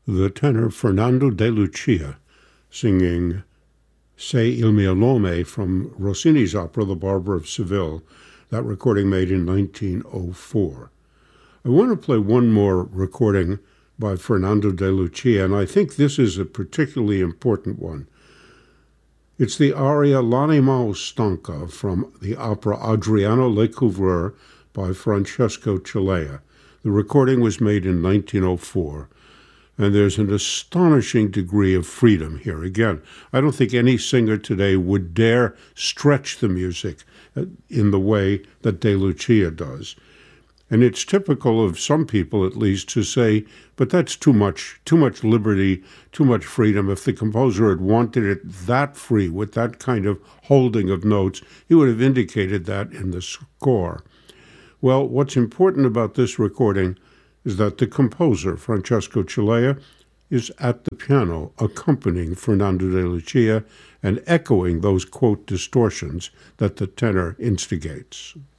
the tenor Fernando de Lucia singing Se il mio nome from Rossini's opera The Barber of Seville, that recording made in 1904. I want to play one more recording by Fernando de Lucia, and I think this is a particularly important one. It's the aria L'anima stanca from the opera Adriano Lecouvreur by Francesco Celea. The recording was made in 1904, and there's an astonishing degree of freedom here. Again, I don't think any singer today would dare stretch the music in the way that De Lucia does. And it's typical of some people, at least, to say, but that's too much liberty, too much freedom. If the composer had wanted it that free, with that kind of holding of notes, he would have indicated that in the score. Well, what's important about this recording is that the composer, Francesco Celea, is at the piano accompanying Fernando de Lucia and echoing those, quote, distortions that the tenor instigates.